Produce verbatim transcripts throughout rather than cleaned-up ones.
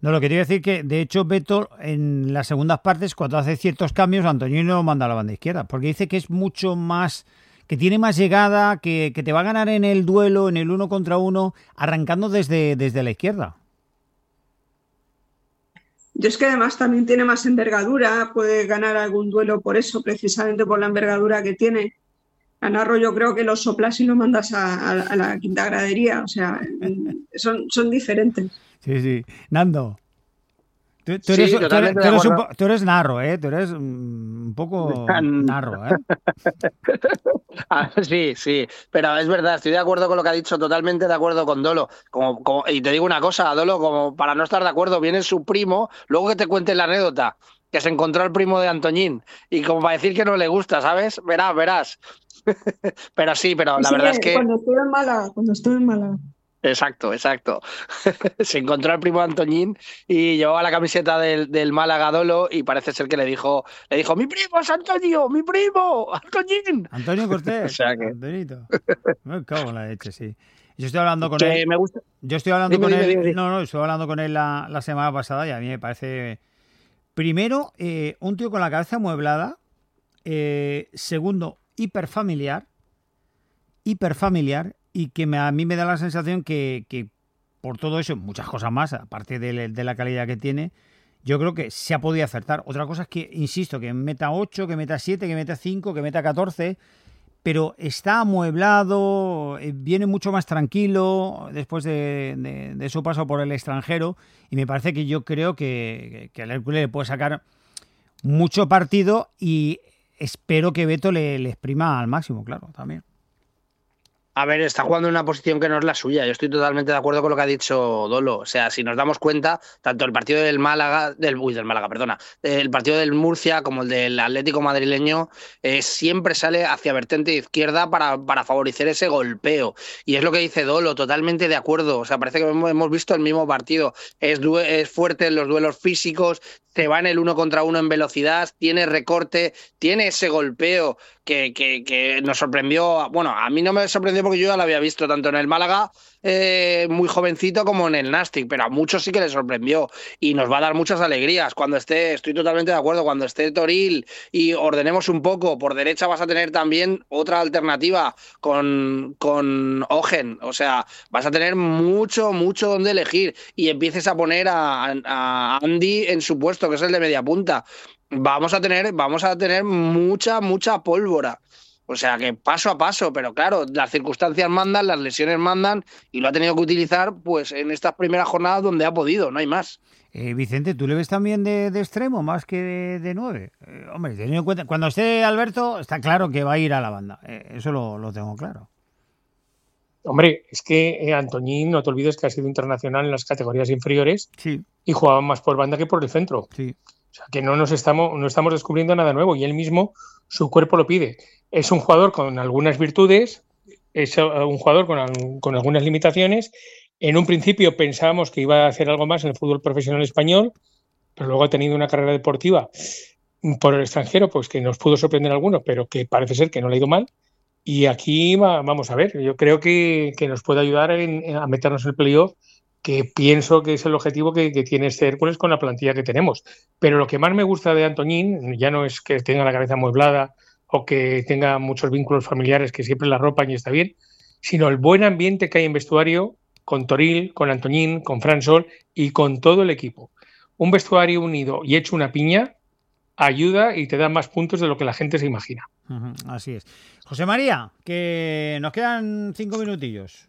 No, lo que te iba a decir que, de hecho, Beto, en las segundas partes, cuando hace ciertos cambios, Antoñino lo manda a la banda izquierda, porque dice que es mucho más, que tiene más llegada, que, que te va a ganar en el duelo, en el uno contra uno, arrancando desde, desde la izquierda. Yo es que además también tiene más envergadura, puede ganar algún duelo por eso, precisamente por la envergadura que tiene. A Narro yo creo que lo soplas y lo mandas a, a- a la quinta gradería, o sea, mm, son, son diferentes. Sí, sí. Nando, tú, tú eres, Sí, tú eres, totalmente tú de eres un acuerdo. po- tú eres narro, ¿eh? Tú eres mm, un poco narro, ¿eh? Ah, sí, sí, pero es verdad, estoy de acuerdo con lo que ha dicho, totalmente de acuerdo con Dolo. Como, como, y te digo una cosa, Dolo, como para no estar de acuerdo, viene su primo, luego que te cuente la anécdota, que se encontró el primo de Antoñín, y como para decir que no le gusta, ¿sabes? Verás, verás. Pero sí, pero Sí, la sí, verdad es que cuando estuve en Málaga, cuando estuve en Málaga. exacto, exacto. Se encontró al primo de Antoñín y llevaba la camiseta del, del Málaga Dolo y parece ser que le dijo, le dijo, mi primo es Antonio, mi primo, Antoñín. Antonio O Cortés, sea que, Antonito. Me cago en la leche, sí. Yo estoy hablando con él, que me gusta. yo estoy hablando Dime, con dime, dime. él, dime. no, no, estoy hablando con él la, la semana pasada y a mí me parece, primero, eh, un tío con la cabeza amueblada, eh, segundo, hiperfamiliar, hiperfamiliar y que me, a mí me da la sensación que, que por todo eso, muchas cosas más, aparte de, de la calidad que tiene, yo creo que se ha podido acertar. Otra cosa es que, insisto, que meta ocho, que meta siete, que meta cinco, que meta catorce, pero está amueblado, eh, viene mucho más tranquilo después de, de- de su paso por el extranjero y me parece que yo creo que, que el Hércules le puede sacar mucho partido y espero que Beto le, le exprima al máximo, claro, también. A ver, está jugando en una posición que no es la suya. Yo estoy totalmente de acuerdo con lo que ha dicho Dolo. O sea, si nos damos cuenta, tanto el partido del Málaga, del, uy, del Málaga, perdona, el partido del Murcia como el del Atlético madrileño, eh, siempre sale hacia vertiente izquierda para, para favorecer ese golpeo. Y es lo que dice Dolo, totalmente de acuerdo. O sea, parece que hemos hemos visto el mismo partido. Es, due- es fuerte en los duelos físicos, se va en el uno contra uno en velocidad, tiene recorte, tiene ese golpeo que, que, que nos sorprendió. Bueno, a mí no me sorprendió porque yo ya lo había visto tanto en el Málaga eh, muy jovencito como en el Nastic, pero a muchos sí que les sorprendió y nos va a dar muchas alegrías. Cuando esté, estoy totalmente de acuerdo, cuando esté Toril y ordenemos un poco, por derecha vas a tener también otra alternativa con, con Ogen, o sea, vas a tener mucho, mucho donde elegir y empieces a poner a, a Andy en su puesto, que es el de media punta. Vamos a tener, vamos a tener mucha, mucha pólvora. O sea que paso a paso, pero claro, las circunstancias mandan, las lesiones mandan y lo ha tenido que utilizar pues en estas primeras jornadas donde ha podido, no hay más. Eh, Vicente, ¿tú le ves también de, de extremo más que de, de nueve? Eh, hombre, teniendo en cuenta, cuando esté Alberto, está claro que va a ir a la banda. Eh, eso lo, lo tengo claro. Hombre, es que eh, Antoñín, no te olvides que ha sido internacional en las categorías inferiores Sí, y jugaba más por banda que por el centro. O sí. sea, que no nos estamos, no estamos descubriendo nada nuevo y él mismo, su cuerpo lo pide. Es un jugador con algunas virtudes, es un jugador con, con algunas limitaciones. En un principio pensábamos que iba a hacer algo más en el fútbol profesional español, pero luego ha tenido una carrera deportiva por el extranjero, pues que nos pudo sorprender a algunos, pero que parece ser que no le ha ido mal. Y aquí va, vamos a ver, yo creo que, que nos puede ayudar en, en a meternos en el playoff, que pienso que es el objetivo que, que tiene este Hércules con la plantilla que tenemos. Pero lo que más me gusta de Antoñín ya no es que tenga la cabeza amueblada o que tenga muchos vínculos familiares que siempre la ropan y está bien, sino el buen ambiente que hay en vestuario con Toril, con Antoñín, con Fran Sol y con todo el equipo. Un vestuario unido y hecho una piña ayuda y te da más puntos de lo que la gente se imagina. Ujú, así es. José María, que nos quedan cinco minutillos.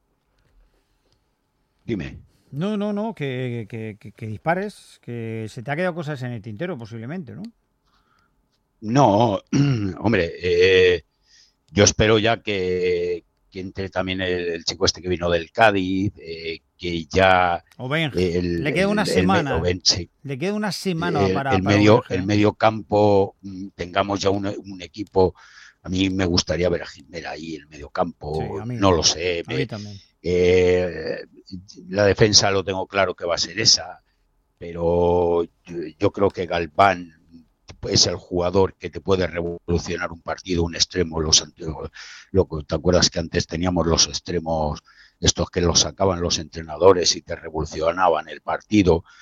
Dime. No, no, no, que, que, que, que dispares, que se te ha quedado cosas en el tintero posiblemente, ¿no? No, hombre, eh, yo espero ya que, que entre también el, el chico este que vino del Cádiz, eh, que ya Obenj, el, le queda una el, el, me- semana, Oben- sí, le queda una semana el, para, el para medio, Obenj, el ¿eh? medio campo mm, tengamos ya un, un equipo. A mí me gustaría ver a Gilmera ahí, el medio Sí, campo, a mí, no lo sé. a mí me- también. eh, la defensa lo tengo claro que va a ser esa, pero yo, yo creo que Galván es el jugador que te puede revolucionar un partido, un extremo. Los, lo, ¿te acuerdas que antes teníamos los extremos, estos que los sacaban los entrenadores y te revolucionaban el partido?